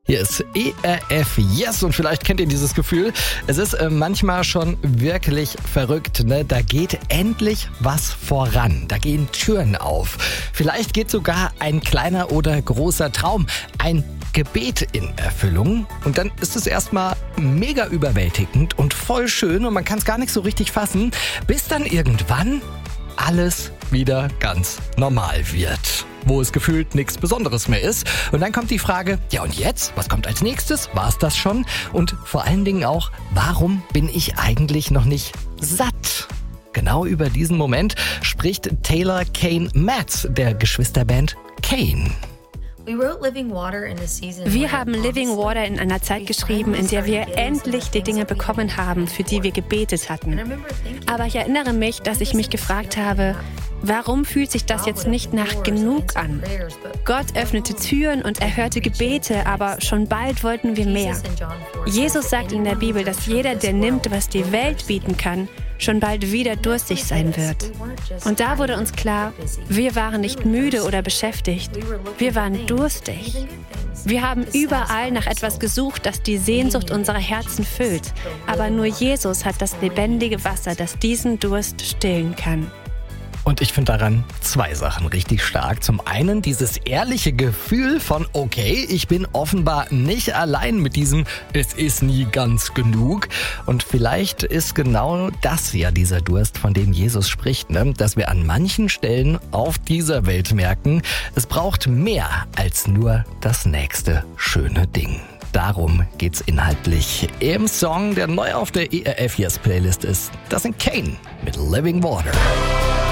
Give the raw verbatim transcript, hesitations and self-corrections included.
Hier ist E R F Yes und vielleicht kennt ihr dieses Gefühl. Es ist äh, manchmal schon wirklich verrückt, ne? Da geht endlich was voran. Da gehen Türen auf. Vielleicht geht sogar ein kleiner oder großer Traum, ein Gebet in Erfüllung. Und dann ist es erstmal mega überwältigend und voll schön und man kann es gar nicht so richtig fassen, bis dann irgendwann alles wieder ganz normal wird, wo es gefühlt nichts Besonderes mehr ist. Und dann kommt die Frage, ja und jetzt? Was kommt als nächstes? War es das schon? Und vor allen Dingen auch, warum bin ich eigentlich noch nicht satt? Genau über diesen Moment spricht Taylor Kane Matz der Geschwisterband Kane. Wir haben Living Water in einer Zeit geschrieben, in der wir endlich die Dinge bekommen haben, für die wir gebetet hatten. Aber ich erinnere mich, dass ich mich gefragt habe, warum fühlt sich das jetzt nicht nach genug an? Gott öffnete Türen und erhörte Gebete, aber schon bald wollten wir mehr. Jesus sagt in der Bibel, dass jeder, der nimmt, was die Welt bieten kann, schon bald wieder durstig sein wird. Und da wurde uns klar, wir waren nicht müde oder beschäftigt, wir waren durstig. Wir haben überall nach etwas gesucht, das die Sehnsucht unserer Herzen füllt. Aber nur Jesus hat das lebendige Wasser, das diesen Durst stillen kann. Und ich finde daran zwei Sachen richtig stark. Zum einen dieses ehrliche Gefühl von, okay, ich bin offenbar nicht allein mit diesem, es ist nie ganz genug. Und vielleicht ist genau das ja dieser Durst, von dem Jesus spricht, ne? Dass wir an manchen Stellen auf dieser Welt merken, es braucht mehr als nur das nächste schöne Ding. Darum geht's inhaltlich im Song, der neu auf der E R F Yes Playlist ist. Das sind Kane mit Living Water.